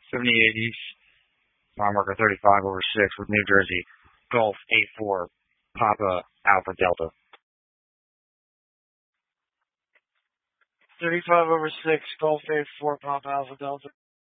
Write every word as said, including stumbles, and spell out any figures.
seventy-eight East, mile marker thirty-five over six with New Jersey, Golf eight four, Papa Alpha Delta. thirty-five over six, Golf eight four, Papa Alpha Delta.